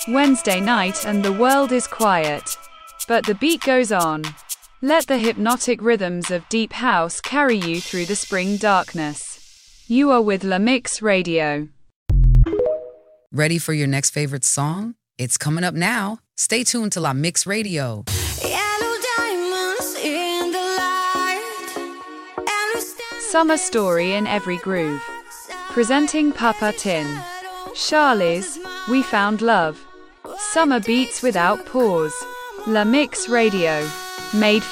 Wednesday night and the world is quiet. But the beat goes on. Let the hypnotic rhythms of deep house carry you through the spring darkness. You are with La Mix Radio. Ready for your next favorite song? It's coming up now. Stay tuned to La Mix Radio. Summer story in every groove. Presenting Papa Tin. Charlie's We Found Love. Summer beats without pause. La Mix Radio. Made for